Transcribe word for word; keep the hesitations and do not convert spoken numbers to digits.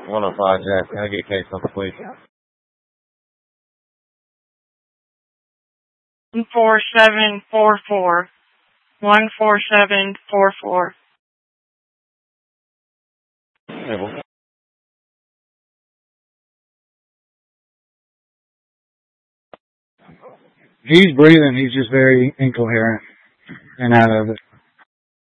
one oh five, Jack. Can I get case number, please? one four seven four four. one four seven four four. He's breathing. He's just very incoherent and out of it.